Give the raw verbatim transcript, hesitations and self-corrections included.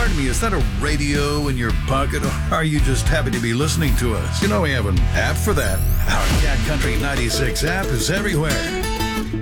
pardon me, is that a radio in your pocket, or are you just happy to be listening to us? You know we have an app for that. Our Cat Country ninety-six app is everywhere.